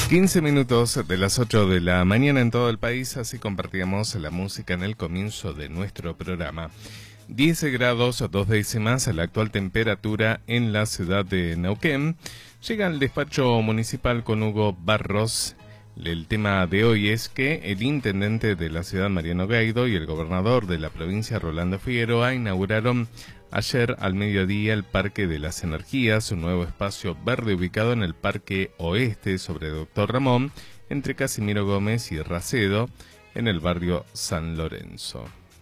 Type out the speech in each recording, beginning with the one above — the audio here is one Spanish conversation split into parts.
15 minutos de las 8 de la mañana en todo el país, así compartíamos la música en el comienzo de nuestro programa. 10 grados, 2 décimas, la actual temperatura en la ciudad de Neuquén. Llega al despacho municipal con Hugo Barros. El tema de hoy es que el intendente de la ciudad, Mariano Gaido, y el gobernador de la provincia, Rolando Figueroa, inauguraron ayer al mediodía el Parque de las Energías, un nuevo espacio verde ubicado en el Parque Oeste sobre Doctor Ramón, entre Casimiro Gómez y Racedo, en el barrio San Lorenzo.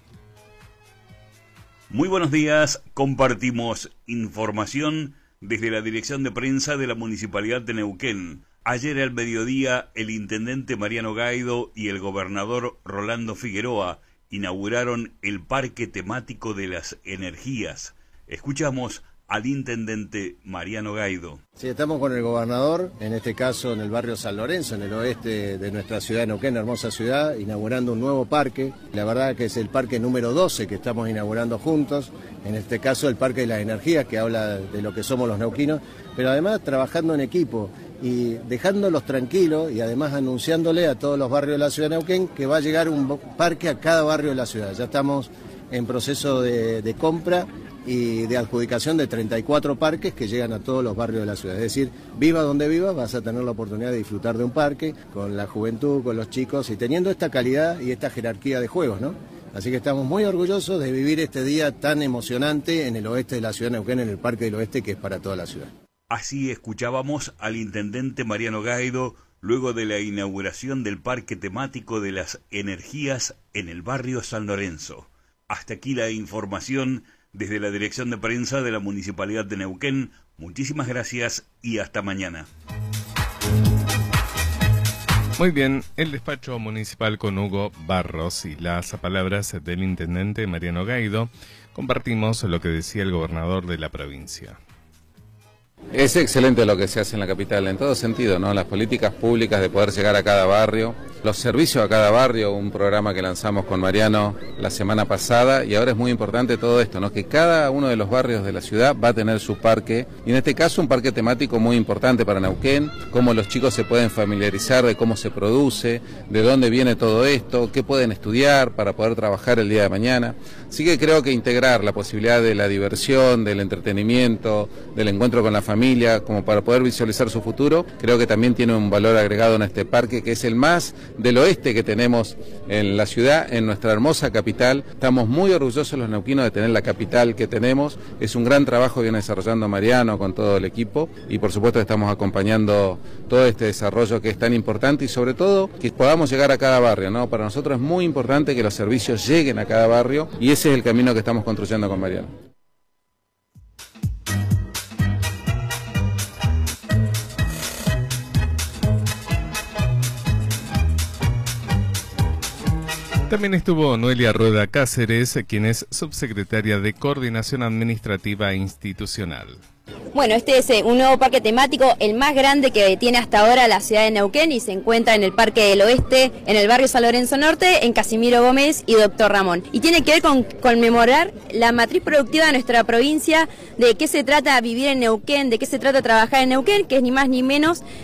Muy buenos días, compartimos información desde la dirección de prensa de la Municipalidad de Neuquén. Ayer al mediodía, el intendente Mariano Gaido y el gobernador Rolando Figueroa inauguraron el Parque Temático de las Energías. Escuchamos al intendente Mariano Gaido. Sí, estamos con el gobernador, en este caso en el barrio San Lorenzo, en el oeste de nuestra ciudad de Neuquén, hermosa ciudad, inaugurando un nuevo parque. La verdad que es el parque número 12 que estamos inaugurando juntos, en este caso el Parque de las Energías, que habla de lo que somos los neuquinos, pero además trabajando en equipo y dejándolos tranquilos y además anunciándole a todos los barrios de la ciudad de Neuquén que va a llegar un parque a cada barrio de la ciudad. Ya estamos en proceso de compra y de adjudicación de 34 parques que llegan a todos los barrios de la ciudad. Es decir, viva donde vivas, vas a tener la oportunidad de disfrutar de un parque con la juventud, con los chicos y teniendo esta calidad y esta jerarquía de juegos, ¿no? Así que estamos muy orgullosos de vivir este día tan emocionante en el oeste de la ciudad de Neuquén, en el Parque del Oeste, que es para toda la ciudad. Así escuchábamos al intendente Mariano Gaido luego de la inauguración del Parque Temático de las Energías en el barrio San Lorenzo. Hasta aquí la información desde la dirección de prensa de la Municipalidad de Neuquén. Muchísimas gracias y hasta mañana. Muy bien, el despacho municipal con Hugo Barros y las palabras del intendente Mariano Gaido. Compartimos lo que decía el gobernador de la provincia. Es excelente lo que se hace en la capital, en todo sentido, ¿no? Las políticas públicas de poder llegar a cada barrio, los servicios a cada barrio, un programa que lanzamos con Mariano la semana pasada, y ahora es muy importante todo esto, ¿no? Que cada uno de los barrios de la ciudad va a tener su parque, y en este caso un parque temático muy importante para Neuquén, cómo los chicos se pueden familiarizar de cómo se produce, de dónde viene todo esto, qué pueden estudiar para poder trabajar el día de mañana. Así que creo que integrar la posibilidad de la diversión, del entretenimiento, del encuentro con la familia, como para poder visualizar su futuro, creo que también tiene un valor agregado en este parque, que es el más del oeste que tenemos en la ciudad, en nuestra hermosa capital. Estamos muy orgullosos los neuquinos de tener la capital que tenemos. Es un gran trabajo que viene desarrollando Mariano con todo el equipo y por supuesto estamos acompañando todo este desarrollo que es tan importante y sobre todo que podamos llegar a cada barrio, ¿no? Para nosotros es muy importante que los servicios lleguen a cada barrio y ese es el camino que estamos construyendo con Mariano. También estuvo Noelia Rueda Cáceres, quien es subsecretaria de Coordinación Administrativa Institucional. Bueno, este es un nuevo parque temático, el más grande que tiene hasta ahora la ciudad de Neuquén y se encuentra en el Parque del Oeste, en el barrio San Lorenzo Norte, en Casimiro Gómez y Doctor Ramón. Y tiene que ver con conmemorar la matriz productiva de nuestra provincia, de qué se trata vivir en Neuquén, de qué se trata trabajar en Neuquén, que es ni más ni menos